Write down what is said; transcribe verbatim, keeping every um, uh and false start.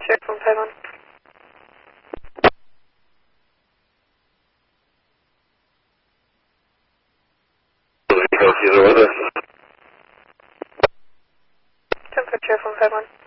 Sierra one five one. Echo, either with us. ten five Sierra one five one.